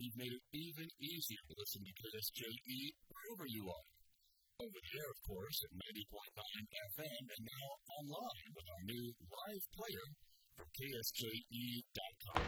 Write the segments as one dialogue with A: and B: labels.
A: we've made it even easier to listen to KSJE wherever you are. Over the air, of course, at 90.9 FM, and now online with our new live player from KSJE.com.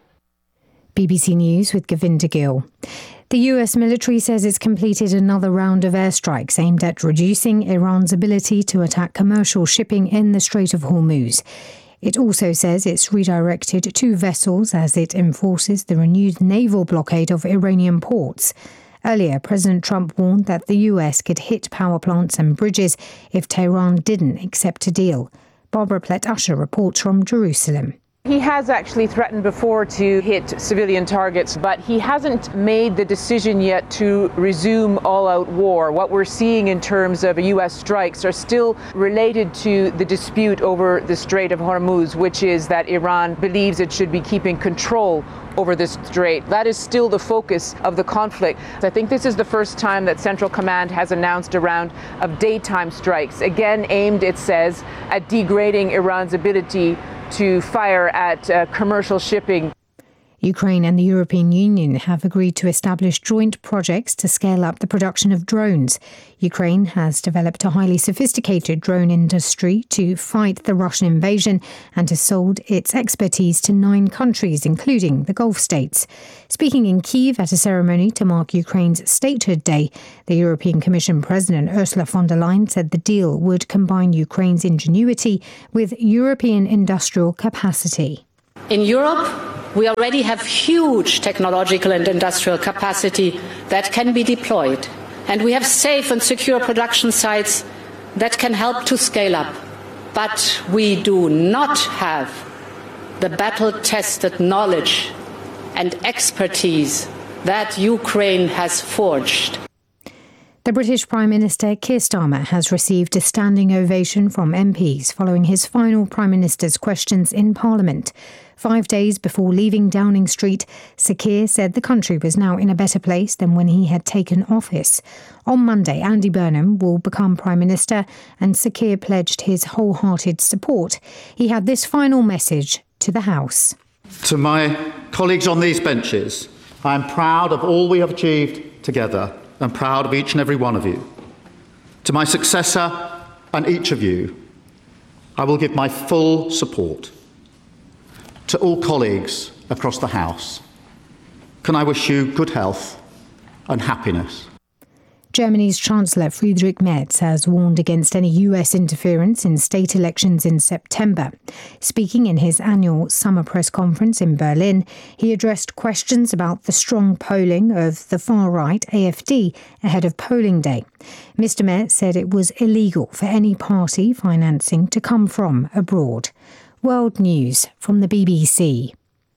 B: BBC News with Govinda Gill. The US military says it's completed another round of airstrikes aimed at reducing Iran's ability to attack commercial shipping in the Strait of Hormuz. It also says it's redirected 2 vessels as it enforces the renewed naval blockade of Iranian ports. Earlier, President Trump warned that the US could hit power plants and bridges if Tehran didn't accept a deal. Barbara Plett-Usher reports from Jerusalem.
C: He has actually threatened before to hit civilian targets, but he hasn't made the decision yet to resume all-out war. What we're seeing in terms of U.S. strikes are still related to the dispute over the Strait of Hormuz, which is that Iran believes it should be keeping control over this strait. That is still the focus of the conflict. I think this is the first time that Central Command has announced a round of daytime strikes, again aimed, it says, at degrading Iran's ability to fire at commercial shipping.
B: Ukraine and the European Union have agreed to establish joint projects to scale up the production of drones. Ukraine has developed a highly sophisticated drone industry to fight the Russian invasion and has sold its expertise to 9 countries, including the Gulf states. Speaking in Kyiv at a ceremony to mark Ukraine's Statehood Day, the European Commission President Ursula von der Leyen said the deal would combine Ukraine's ingenuity with European industrial capacity.
D: In Europe, we already have huge technological and industrial capacity that can be deployed, and we have safe and secure production sites that can help to scale up. But we do not have the battle-tested knowledge and expertise that Ukraine has forged.
B: The British Prime Minister Keir Starmer has received a standing ovation from MPs following his final Prime Minister's questions in Parliament. 5 days before leaving Downing Street, Sir Keir said the country was now in a better place than when he had taken office. On Monday, Andy Burnham will become Prime Minister, and Sir Keir pledged his wholehearted support. He had this final message to the House.
E: To my colleagues on these benches, I am proud of all we have achieved together and proud of each and every one of you. To my successor and each of you, I will give my full support. To all colleagues across the House, can I wish you good health and happiness.
B: Germany's Chancellor Friedrich Merz has warned against any US interference in state elections in September. Speaking in his annual summer press conference in Berlin, he addressed questions about the strong polling of the far-right AfD ahead of polling day. Mr. Merz said it was illegal for any party financing to come from abroad. World News from the BBC.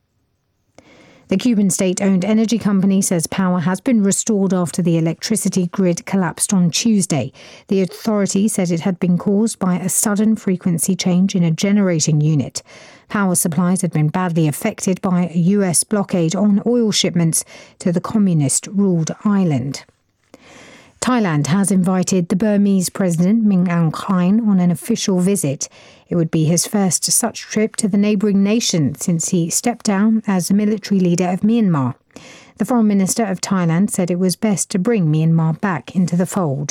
B: The Cuban state-owned energy company says power has been restored after the electricity grid collapsed on Tuesday. The authority said it had been caused by a sudden frequency change in a generating unit. Power supplies had been badly affected by a US blockade on oil shipments to the communist-ruled island. Thailand has invited the Burmese President Min Aung Hlaing on an official visit. It would be his first such trip to the neighbouring nation since he stepped down as the military leader of Myanmar. The Foreign Minister of Thailand said it was best to bring Myanmar back into the fold.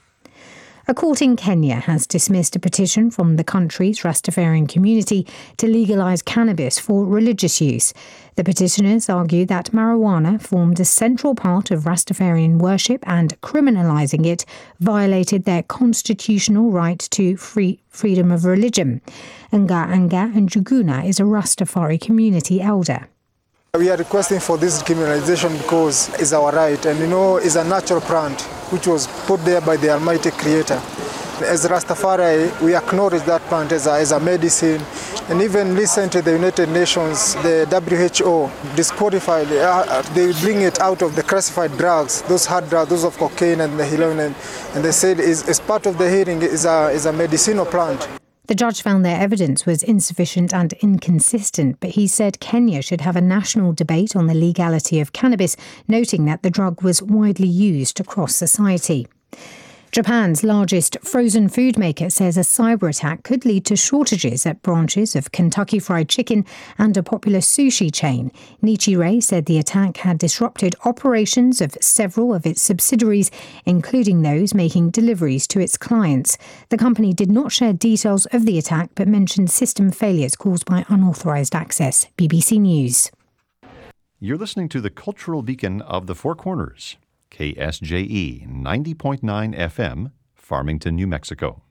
B: A court in Kenya has dismissed a petition from the country's Rastafarian community to legalise cannabis for religious use. The petitioners argue that marijuana formed a central part of Rastafarian worship and criminalising it violated their constitutional right to freedom of religion. Nga Anga Njuguna is a Rastafari community elder.
F: We are requesting for this decriminalization because it's our right, and it's a natural plant which was put there by the Almighty Creator. As Rastafari, we acknowledge that plant as a medicine, and even listen to the United Nations, the WHO disqualified, they bring it out of the classified drugs, those hard drugs, those of cocaine and the heroin, and they said is part of the healing is a medicinal plant.
B: The judge found their evidence was insufficient and inconsistent, but he said Kenya should have a national debate on the legality of cannabis, noting that the drug was widely used across society. Japan's largest frozen food maker says a cyber attack could lead to shortages at branches of Kentucky Fried Chicken and a popular sushi chain. Nichirei said the attack had disrupted operations of several of its subsidiaries, including those making deliveries to its clients. The company did not share details of the attack but mentioned system failures caused by unauthorised access. BBC News.
G: You're listening to the Cultural Beacon of the Four Corners. KSJE 90.9 FM, Farmington, New Mexico.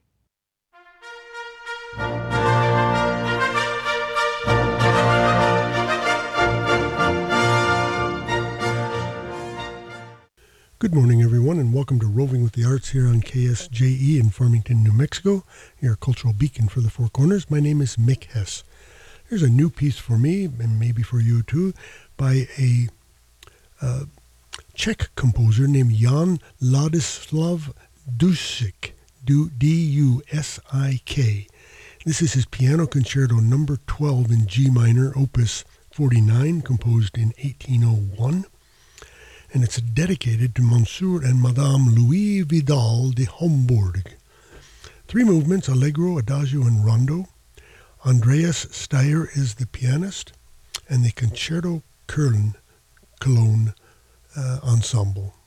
H: Good morning, everyone, and welcome to Roving with the Arts here on KSJE in Farmington, New Mexico, your cultural beacon for the Four Corners. My name is Mick Hess. Here's a new piece for me, and maybe for you too, by a Czech composer named Jan Ladislav Dušik, D-U-S-I-K. This is his Piano Concerto number 12 in G minor, opus 49, composed in 1801. And it's dedicated to Monsieur and Madame Louis Vidal de Homburg. 3 movements, Allegro, Adagio, and Rondo. Andreas Steyer is the pianist, and the Concerto Cologne ensemble.